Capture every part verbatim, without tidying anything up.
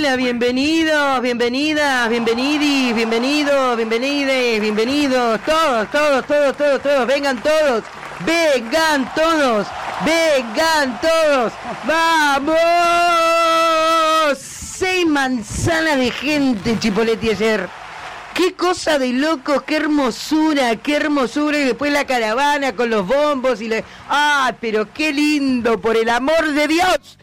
Hola, bienvenidos, bienvenidas, bienvenidis, bienvenidos, bienvenides, bienvenidos, todos, todos, todos, todos, todos, vengan todos, vengan todos, vengan todos, ¡vamos! Seis manzanas de gente, Chipoletti, ayer. Qué cosa de locos, qué hermosura, qué hermosura, y después la caravana con los bombos y le... ¡Ah, pero qué lindo, por el amor de Dios!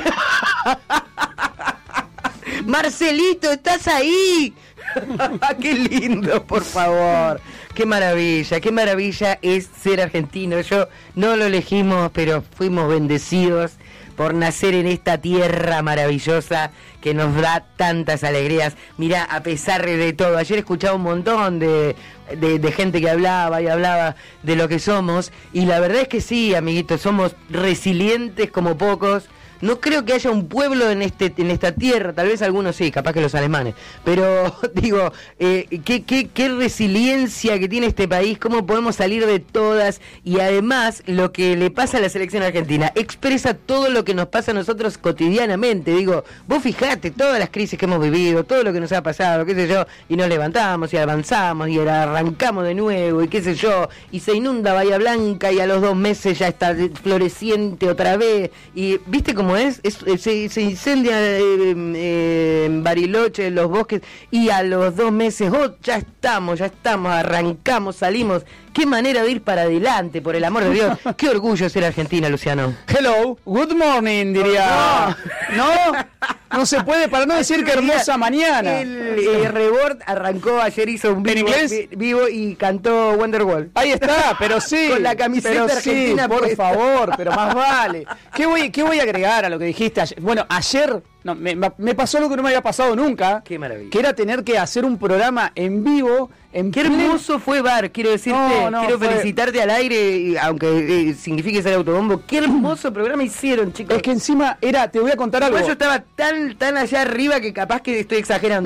Marcelito, ¿estás ahí? Qué lindo, por favor. Qué maravilla, qué maravilla es ser argentino. Yo no lo elegimos, pero fuimos bendecidos por nacer en esta tierra maravillosa que nos da tantas alegrías. Mirá, a pesar de todo, ayer escuchaba un montón de, de, de gente que hablaba y hablaba de lo que somos, y la verdad es que sí, amiguitos, somos resilientes como pocos. No creo que haya un pueblo en este en esta tierra, tal vez algunos sí, capaz que los alemanes, pero digo, eh, qué, qué, qué resiliencia que tiene este país, cómo podemos salir de todas, y además lo que le pasa a la selección argentina expresa todo lo que nos pasa a nosotros cotidianamente. Digo, vos fijate todas las crisis que hemos vivido, todo lo que nos ha pasado, qué sé yo, y nos levantamos y avanzamos y arrancamos de nuevo y qué sé yo, y se inunda Bahía Blanca y a los dos meses ya está floreciente otra vez, y viste cómo es, es se, se incendia eh, eh, en Bariloche, en los bosques, y a los dos meses, oh, ya estamos, ya estamos, arrancamos, salimos. Qué manera de ir para adelante, por el amor de Dios. Qué orgullo ser argentina, Luciano. Hello, good morning, diría. No, no, no se puede, para no decir que hermosa mañana. El eh, Rebord arrancó ayer, hizo un vivo, ¿En inglés? vivo y cantó Wonderwall. Ahí está, pero sí. Con la camiseta pero argentina, sí, por puesta. favor, pero más vale. ¿Qué voy, qué voy a agregar a lo que dijiste ayer? Bueno, ayer no, me, me pasó algo que no me había pasado nunca. Qué maravilla. Que era tener que hacer un programa en vivo. En Qué hermoso fue Bar, quiero decirte, no, no, quiero fue... felicitarte al aire, aunque eh, signifique ser autobombo. Qué hermoso programa hicieron, chicos. Es que encima era, te voy a contar algo. Yo estaba tan tan allá arriba que capaz que estoy exagerando.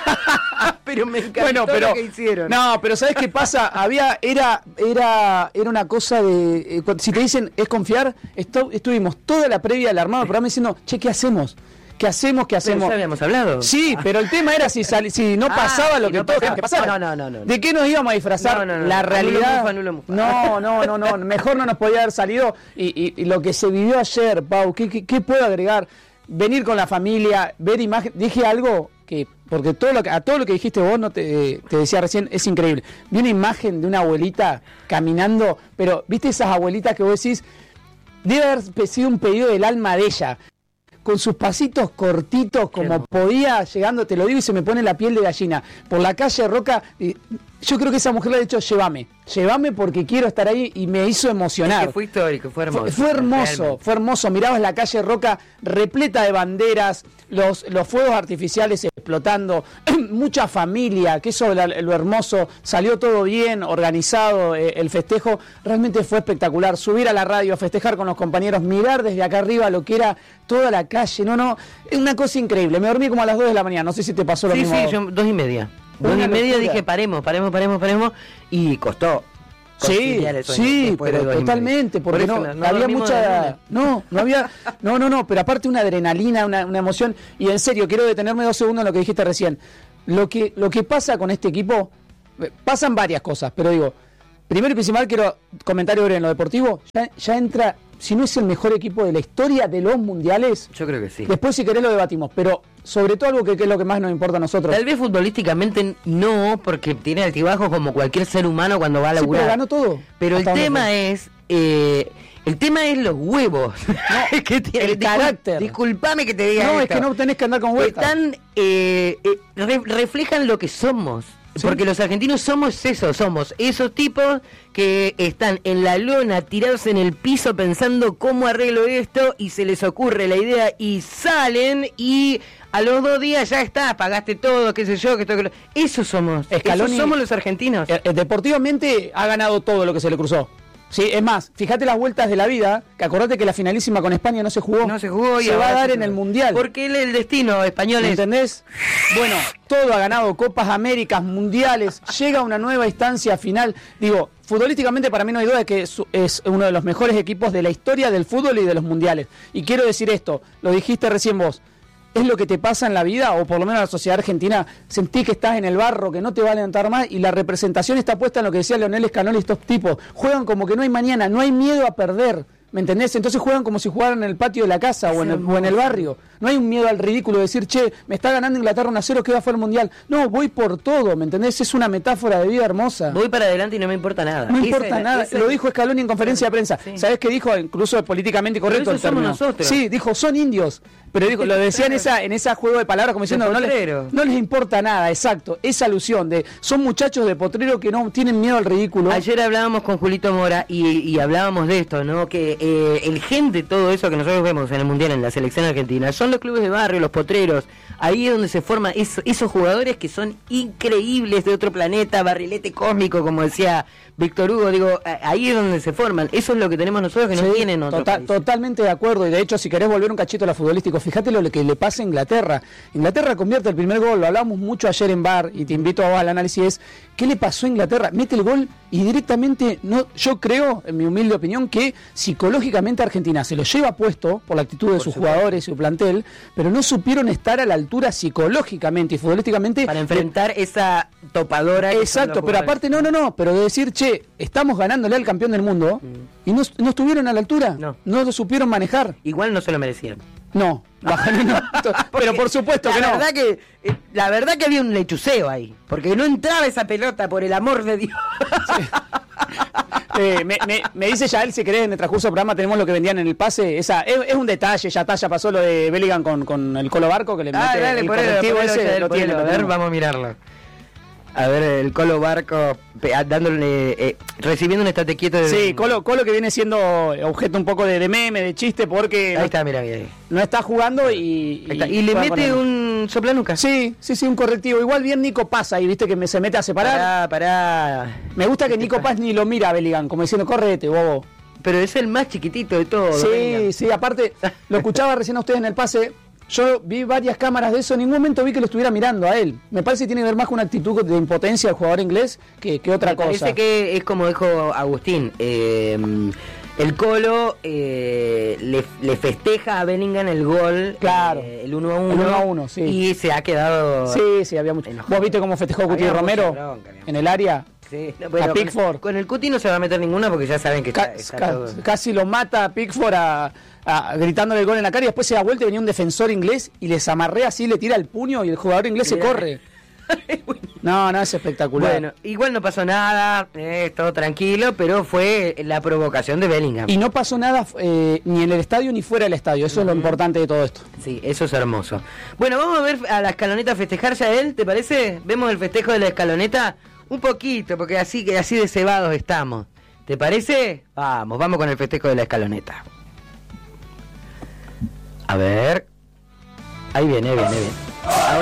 Pero me encantó bueno, pero, lo que hicieron. No, pero ¿sabes qué pasa? Había, era, era, era una cosa de, eh, si te dicen es confiar, estu, estuvimos toda la previa del armado del programa diciendo, che, ¿qué hacemos? ¿Qué hacemos? ¿Qué hacemos? Pero ya habíamos hablado. Sí, pero el tema era si, sali, si no pasaba ah, lo que no todos que pasara. No, no, no, no. ¿De qué nos íbamos a disfrazar? No, no, no, la no, realidad. Mufa, no, mufa. no, no, no, no. Mejor no nos podía haber salido. Y, y, y lo que se vivió ayer, Pau, ¿qué, qué, qué puedo agregar? Venir con la familia, ver imagen. Dije algo que, porque todo lo que, a todo lo que dijiste vos, no te, te decía recién, es increíble. Vi una imagen de una abuelita caminando, pero ¿viste esas abuelitas que vos decís? Debe haber sido un pedido del alma de ella. Con sus pasitos cortitos, como podía, llegando, te lo digo y se me pone la piel de gallina, por la calle Roca. Y yo creo que esa mujer le ha dicho, llévame, llévame porque quiero estar ahí, y me hizo emocionar. Es que fue histórico, fue hermoso. Fue, fue hermoso, realmente. Fue hermoso. Mirabas la calle Roca repleta de banderas, los, los fuegos artificiales explotando, mucha familia, que eso es lo hermoso, salió todo bien, organizado, eh, el festejo realmente fue espectacular. Subir a la radio, festejar con los compañeros, mirar desde acá arriba lo que era toda la calle, no, no, es una cosa increíble. Me dormí como a las dos de la mañana, no sé si te pasó lo sí, mismo. Sí, sí, yo dos y media. Dos y media locura. Dije, paremos, paremos, paremos, paremos, y costó. Sí, sí, pero totalmente, porque Por no, no, no había mucha, no, no había, no, no, no, pero aparte una adrenalina, una, una emoción, y en serio, quiero detenerme dos segundos en lo que dijiste recién. Lo que, lo que pasa con este equipo, pasan varias cosas, pero digo, primero y principal quiero comentario breve en lo deportivo, ya, ya entra, si no es el mejor equipo de la historia de los mundiales. Yo creo que sí. Después si querés lo debatimos, pero sobre todo algo que, que es lo que más nos importa a nosotros. Tal vez futbolísticamente no, porque tiene altibajos como cualquier ser humano cuando va a laburar. Sí, pero ganó todo. Pero el tema es, eh, el tema es los huevos. No, que tiene, el discul carácter. Disculpame que te diga No, esto. es que no tenés que andar con vueltas. Están, eh, eh, re reflejan lo que somos. ¿Sí? Porque los argentinos somos eso, somos esos tipos que están en la lona, tirados en el piso pensando cómo arreglo esto, y se les ocurre la idea y salen, y a los dos días ya está, pagaste todo, qué sé yo, que esto, que lo... Eso somos, Scaloni, eso somos los argentinos. Eh, eh, deportivamente ha ganado todo lo que se le cruzó. Sí, es más, fíjate las vueltas de la vida, que acordate que la finalísima con España no se jugó. No se jugó y se va a dar en el Mundial. Porque el, el destino español es... ¿Entendés? Bueno, todo ha ganado, Copas Américas, Mundiales, llega a una nueva instancia final. Digo, futbolísticamente para mí no hay duda de que es, es uno de los mejores equipos de la historia del fútbol y de los mundiales. Y quiero decir esto, lo dijiste recién vos, es lo que te pasa en la vida, o por lo menos en la sociedad argentina, sentí que estás en el barro, que no te va a levantar más, y la representación está puesta en lo que decía Leonel Scaloni, estos tipos, juegan como que no hay mañana, no hay miedo a perder. ¿Me entendés? Entonces juegan como si jugaran en el patio de la casa o en el, o en el barrio. No hay un miedo al ridículo de decir, che, me está ganando Inglaterra uno a cero, que va a el Mundial. No, voy por todo, ¿me entendés? Es una metáfora de vida hermosa. Voy para adelante y no me importa nada. No importa esa, nada. Esa... Lo dijo Scaloni en conferencia de prensa. Sí. ¿Sabés qué dijo? Incluso políticamente correcto el término. Nosotros. Sí, dijo, son indios. Pero dijo, lo decía en esa en ese juego de palabras como diciendo, no les, no les importa nada, exacto. Esa alusión de, son muchachos de potrero que no tienen miedo al ridículo. Ayer hablábamos con Julito Mora y, y hablábamos de esto, ¿no? Que eh, el gen de todo eso que nosotros vemos en el Mundial, en la selección argentina, son los clubes de barrio, los potreros. Ahí es donde se forman eso, esos jugadores que son increíbles, de otro planeta, barrilete cósmico, como decía Víctor Hugo. Digo, ahí es donde se forman. Eso es lo que tenemos nosotros que sí, no tienen otros total, países. Totalmente de acuerdo. Y de hecho, si querés volver un cachito a lo futbolístico, fíjate lo que le pasa a Inglaterra. Inglaterra convierte el primer gol, lo hablamos mucho ayer en Bar, y te invito a al análisis, es ¿qué le pasó a Inglaterra? Mete el gol y directamente, no, yo creo, en mi humilde opinión, que psicológicamente Argentina se lo lleva puesto por la actitud de por sus supuesto. jugadores y su plantel, pero no supieron estar a la altura psicológicamente y futbolísticamente para enfrentar de... esa topadora. Exacto, pero aparte, no, no, no, pero de decir, che, estamos ganándole al campeón del mundo, mm. y no, no estuvieron a la altura, no. no lo supieron manejar. Igual no se lo merecían. No, no, no pero por supuesto que la no. Verdad que, la verdad que había un lechuceo ahí, porque no entraba esa pelota, por el amor de Dios. Sí. Eh, me, me, me dice Yael, si querés, en el transcurso del programa tenemos lo que vendían en el pase. Esa es, es un detalle, ya está, ya pasó lo de Bellingham con, con el Colo Barco, que le ah, mete dale, el colectivo ese, lo tiene. Lo a ver, vamos a mirarlo. A ver, el Colo Barco dándole, eh, recibiendo un estate quieto de... Sí, Colo, Colo que viene siendo objeto un poco de, de meme, de chiste, porque... Ahí no, está, mira, mira. No está jugando y... Y, y le mete un soplanuca. Sí, sí, sí, un correctivo. Igual bien Nico Paz ahí, viste, que me, se mete a separar. Pará, pará. Me gusta que Nico Paz ni lo mira a Bellingham, como diciendo, correte, bobo. Pero es el más chiquitito de todo. Sí, venga. Sí, aparte, lo escuchaba recién a ustedes en el pase... Yo vi varias cámaras de eso, en ningún momento vi que lo estuviera mirando a él. Me parece que tiene que ver más con una actitud de impotencia del jugador inglés que, que otra Me cosa. Me parece que es como dijo Agustín, eh, el Colo eh, le, le festeja a Bellingham el gol, claro, eh, el uno a uno, el uno a uno, sí. Y se ha quedado... Sí, sí, había mucho. ¿Vos viste cómo festejó Cuti Romero bronca, en el área? Sí, no, bueno, a Pickford. Con, con el Cuti no se va a meter ninguna porque ya saben que Ca está, está ca todo... Casi lo mata a Pickford a... Ah, gritándole el gol en la cara, y después se da vuelta y venía un defensor inglés y les amarrea así, le tira el puño y el jugador inglés se corre. No, no, es espectacular. Bueno, igual no pasó nada, eh, todo tranquilo, pero fue la provocación de Bellingham. Y no pasó nada eh, ni en el estadio ni fuera del estadio, eso uh-huh. es lo importante de todo esto. Sí, eso es hermoso. Bueno, vamos a ver a la Escaloneta festejarse a él, ¿te parece? ¿Vemos el festejo de la Escaloneta? Un poquito, porque así, que así de cebados estamos. ¿Te parece? Vamos, vamos con el festejo de la Escaloneta. A ver. Ahí viene, viene, viene.